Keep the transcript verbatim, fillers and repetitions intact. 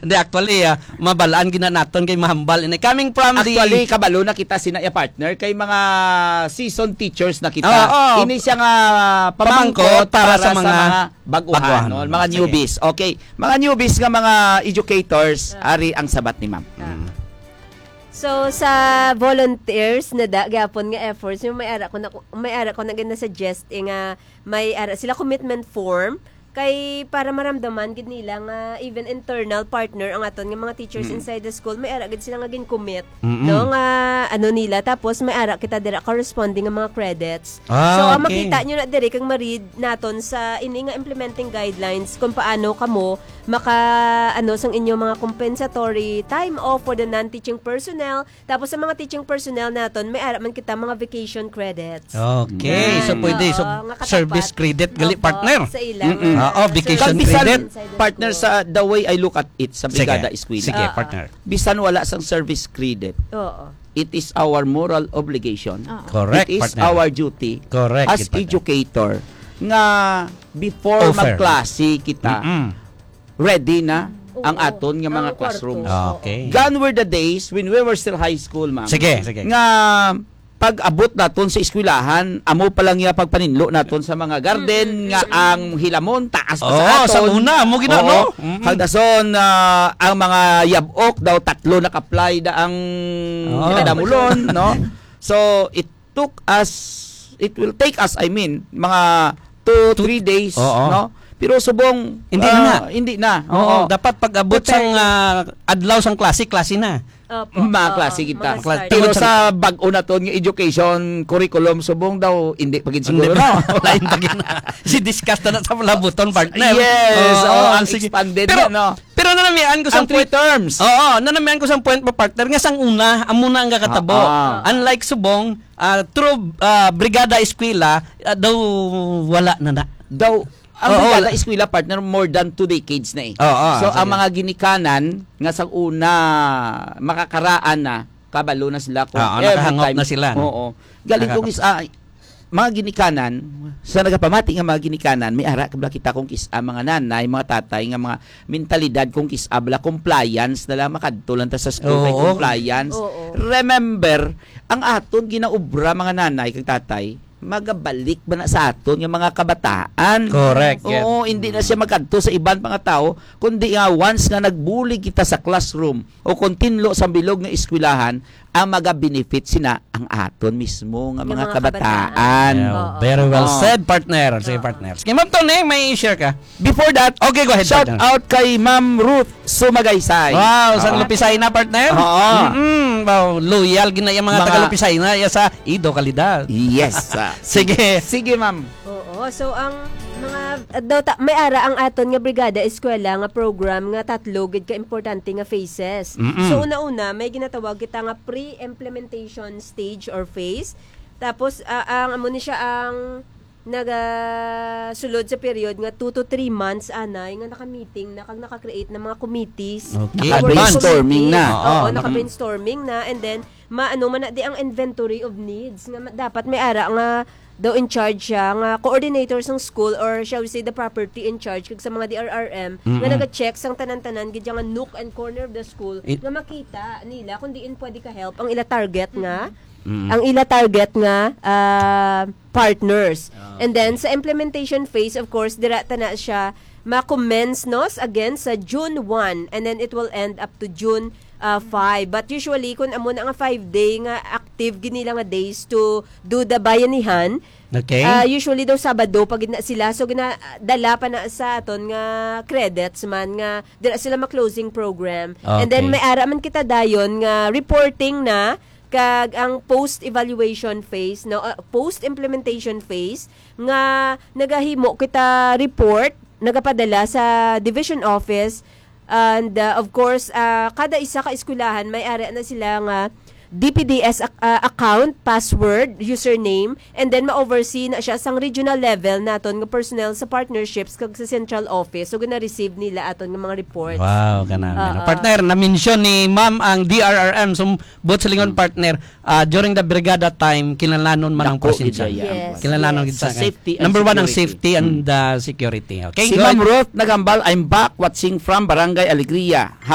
Hindi, actually, uh, mabalaan ginanaton kay mahambal. And coming from Actually, the... kabalo na kita sina ya partner kay mga season teachers na kita. Oo, oo. Ini siya nga Pamangkot pamangkot para para, sa sa mga mga, baguhan, baguhan. no? mga Sige. newbies. Okay, mga newbies nga mga educators, ari ang sabat ni ma'am. Mm. So sa volunteers na da gapon nga efforts yung may ara ko na may ara ko na gina-suggest eh, nga may ara sila commitment form kay para maramdaman gid nila nga even internal partner ang aton nga mga teachers Mm. inside the school may ara gid sila nga gin-commit Mm-mm. no nga ano nila tapos may ara kita dira corresponding nga mga credits. Ah, so ang okay. makita nyo na diri kang ma-read naton sa ini nga implementing guidelines kung paano kamo maka ano sang inyo mga compensatory time off for the non-teaching personnel tapos sa mga teaching personnel naton may ara man kita mga vacation credits. Okay, so Yan. pwede. So, Oo, nga katapat. service credit, gali Opo, partner. sa ilang Mm-mm. uh, Oo, vacation service Bisan, credit. inside the partner school. sa the way I look at it sa Brigada Sige, Eskwela. sige, Ah, ah. partner. Bisan wala sang service credit. Oo. It is our moral obligation. Correct, It is partner. our duty Correct, as partner. educator nga before Offer. magklase kita, Mm-mm. ready na ang Oo. aton nga mga Ang classrooms. kwarto. Okay. Gone were the days when we were still high school, ma'am. Sige, sige. Nga pag abot naton sa eskwelahan, amo pa lang ya pagpaninlo naton sa mga garden nga ang hilamon taas pa Oo, sa aton. sa una, amo gina, Oo. no? Mm-mm. Hagdason ah, ang mga yabok daw tatlo naka-apply da ang Oo. kadamulon, no? So it took us it will take us I mean mga two three days, Oo. no? Pero subong Hindi ah, na na. Hindi na. Oo, Oo. dapat pag-abot But, sang ah, adlaw sang klase, klase na. Opo. mga Oo, klase kita. mga start. Pero sa bag-o na to nga education curriculum subong daw hindi pagin siguro Hindi no. na. Lain pa gina. Si discuss na na sa labuton, partner. Yes, Oo, oh, ang sige. expanded Pero, na, no. pero nanamian ko sa Ang three point. terms. Oo, nanamian ko sa point mo, partner. Nga sang una, amo na ang kakatabo. Ah, ah. Unlike subong, ah, through ah, Brigada Eskwela, ah, daw wala na na. Daw ang Oo, Brigada la- Eskwela partner more than two decades na eh. Oo, so sige. ang mga ginikanan nga sa una makakaraan na kabalo na sila kung Oo, every nakahangop time- na sila, no? Oo. Galing kong is ah, mga ginikanan sa nagapamati nga mga ginikanan may ara kabla kita kung kis ah, mga nanay mga tatay nga mga mentalidad kung kis abla compliance dala makadto lang ta sa school kay Oo. compliance. Oo. Remember ang aton ginaubra mga nanay kag tatay magabalik ba na sa aton nga mga kabataan. Correct. yes. Oo, hindi na siya magkadto sa ibang mga tao, kundi nga once nga nagbulig kita sa classroom o kontinlo sa bilog nga eskwelahan, ang maga-benefit sina ang aton mismo nga Yung mga, mga kabataan. Yeah, Oo. very well Oo. said, partner. Sige, partner. Sige, Ma'am Tony, may share ka? Before that, Okay, go ahead, shout partner. out kay Ma'am Ruth Sumagaysay. Wow, sa Oo. Lupisay na, partner? Oo. Mm-mm, wow, loyal ginaya mga, Mga- taga Lupisay na ya sa Ido Kalidad. Yes. ah. Sige. Sige, ma'am. Oo, so ang mga uh, daw ta, may ara ang aton nga brigada eskwela nga program nga tatlo gid ka importante nga phases. Mm-mm. So una-una may ginatawag kita nga pre-implementation stage or phase. Tapos ah, ang amo ni siya ang nagasulod sa period nga two to three months anay nga naka-meeting na kag naka-create ng mga committees. Okay. Naka- Brainstorming na. Oo, Oo. naka-brainstorming na and then maano man na di ang inventory of needs nga ma- dapat may ara nga daw in charge siya nga coordinators ng school or shall we say the property in charge kag sa mga D R R M Mm-mm. nga naga-check sang tanan-tanan gid nga nook and corner of the school It- nga makita nila kung diin pwede ka help ang ila target nga Mm. ang ila target nga ah, partners. And then sa implementation phase of course dira ta na siya ma-commence no again sa June first and then it will end up to June uh, five. But usually kung amo na nga five day nga active ginila nga days to do the bayanihan, Okay. ah, usually daw Sabado pag na sila so gina dala pa na sa aton nga credits man nga dira sila ma-closing program. And then Okay. may ara man kita dayon nga reporting na kag ang post-evaluation phase, no, uh, post-implementation phase, nga nagahimo kita report, nagapadala sa division office, and uh, of course, uh, kada isa ka eskwelahan, may ari na sila nga D P D S ac- uh, account, password, username, and then ma-oversee na siya sang regional level naton nga personnel sa partnerships kag sa central office. So, gina-receive nila aton nga mga reports. Wow, kanang Ah, ah. partner, na-mention ni Ma'am ang D R R M, so both silingon partner, ah, during the brigada time, kinalanon man ang Dako, presensya. Yes, Ijaya. Kinalanon yes. gid sa Sa safety and number one ang security. safety and the security. Okay? Si Go Ma'am ahead. Ruth Nagambal, I'm back watching from Barangay Alegria.